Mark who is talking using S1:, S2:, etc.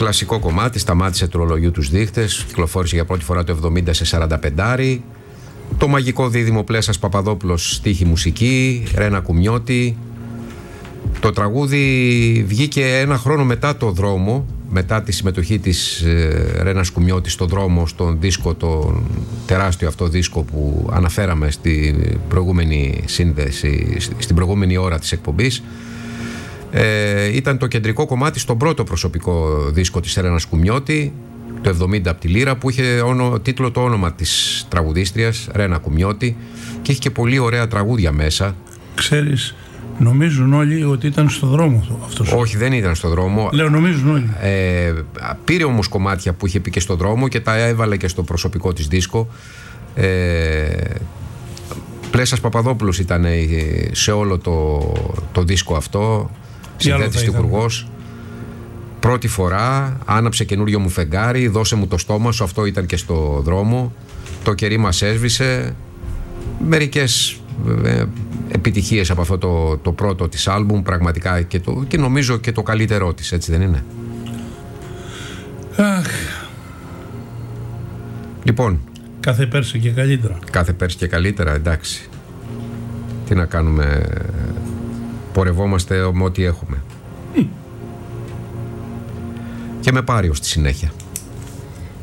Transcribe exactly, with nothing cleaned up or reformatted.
S1: Κλασικό κομμάτι, σταμάτησε του ρολογιού τους δείχτες, κυκλοφόρησε για πρώτη φορά το εβδομήντα σε σαράντα πέντε. Το μαγικό δίδυμο Πλέσας Παπαδόπουλος, στίχη μουσική, Ρένα Κουμιώτη. Το τραγούδι βγήκε ένα χρόνο μετά το Δρόμο, μετά τη συμμετοχή της ε, Ρένας Κουμιώτη στο Δρόμο, στον δίσκο, τον τεράστιο αυτό δίσκο που αναφέραμε στην προηγούμενη σύνδεση, στην προηγούμενη ώρα της εκπομπής. Ε, ήταν το κεντρικό κομμάτι στον πρώτο προσωπικό δίσκο της Ρένας Κουμιώτη, το εβδομήντα από τη Λύρα, που είχε όνο, τίτλο το όνομα της τραγουδίστριας, Ρένα Κουμιώτη, και είχε και πολύ ωραία τραγούδια μέσα.
S2: Ξέρεις, νομίζουν όλοι ότι ήταν στο δρόμο αυτός.
S1: Όχι, δεν ήταν στο δρόμο.
S2: Λέω, νομίζουν όλοι.
S1: Ε, πήρε όμως κομμάτια που είχε πει και στο δρόμο και τα έβαλε και στο προσωπικό της δίσκο. Ε, Πλέσας Παπαδόπουλος ήταν σε όλο το, το δίσκο αυτό. Συνθέτης τυχουργός. Πρώτη φορά, άναψε καινούριο μου φεγγάρι, δώσε μου το στόμα σου, αυτό ήταν και στο δρόμο. Το κερί μας έσβησε. Μερικές ε, επιτυχίες από αυτό το, το πρώτο της άλμπουμ, πραγματικά, και, το, και νομίζω και το καλύτερό της, έτσι δεν είναι?
S2: Αχ.
S1: Λοιπόν,
S2: κάθε πέρσι και καλύτερα.
S1: Κάθε πέρσι και καλύτερα, εντάξει. Τι να κάνουμε, πορευόμαστε με ό,τι έχουμε. Mm. Και με Πάριο στη συνέχεια.